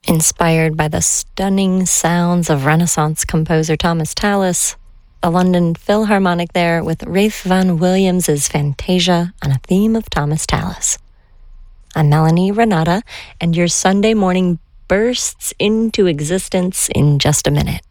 Inspired by the stunning sounds of Renaissance composer Thomas Tallis, the London Philharmonic there with Ralph Vaughan Williams' Fantasia on a theme of Thomas Tallis. I'm Melanie Renata, and your Sunday morning bursts into existence in just a minute.